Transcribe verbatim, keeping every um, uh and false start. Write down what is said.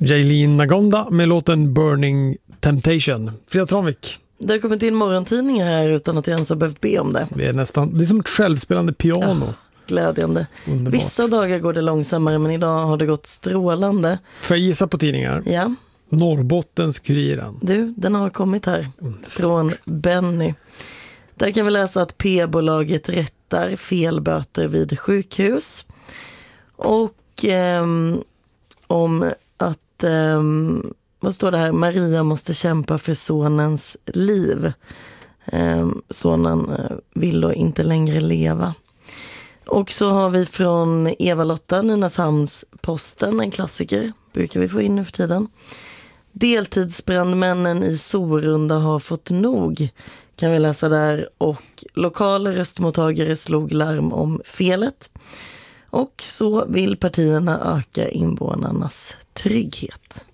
Jailin Nagonda med låten Burning Temptation. Frida Tranvik. Det har kommit in morgontidningar här utan att jag ens har behövt be om det. Det är nästan, det är som ett självspelande piano. Ja, glädjande. Underbart. Vissa dagar går det långsammare, men idag har det gått strålande. Får jag gissa på tidningar? Ja. Norrbottens-Kuriren. Du, den har kommit här. Från Benny. Där kan vi läsa att P-bolaget rättar felböter vid sjukhus. Och eh, om att, eh, vad står det här? Maria måste kämpa för sonens liv. Eh, sonen vill då inte längre leva. Och så har vi från Eva-Lotta, Nynäshamns-Posten, en klassiker. Brukar vi få in nu för tiden. Deltidsbrandmännen i Sorunda har fått nog, kan vi läsa där. Och lokala röstmottagare slog larm om felet. Och så vill partierna öka invånarnas trygghet.